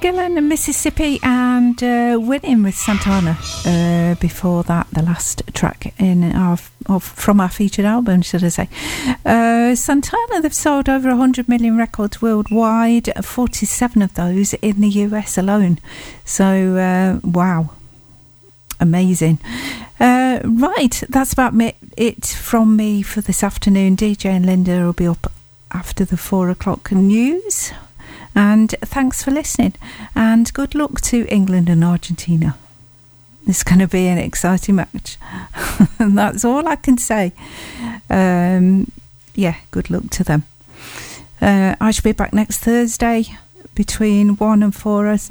Gillan and Mississippi, and Winning with Santana. Before that, the last track from our featured album, should I say. Santana, they've sold over 100 million records worldwide, 47 of those in the US alone. So, wow. Amazing. Right, that's about it from me for this afternoon. DJ and Linda will be up after the 4 o'clock news. And thanks for listening, and good luck to England and Argentina. It's going to be an exciting match. And that's all I can say. Yeah, good luck to them. I shall be back next Thursday between 1 and 4